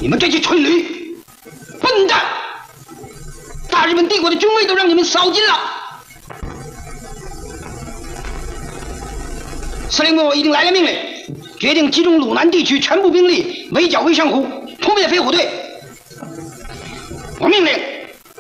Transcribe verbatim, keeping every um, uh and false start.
你们这些蠢驴，笨蛋！大日本帝国的军威都让你们扫尽了。司令部已经来了命令，决定集中鲁南地区全部兵力围剿魏上湖，扑灭飞虎队。我命令